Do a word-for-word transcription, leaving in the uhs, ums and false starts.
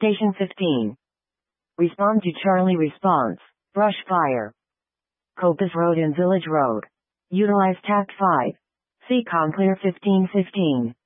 Station fifteen. Respond to Charlie response. Brush fire. Coppice Road and Village Road. Utilize Tact five. See Conclear fifteen fifteen.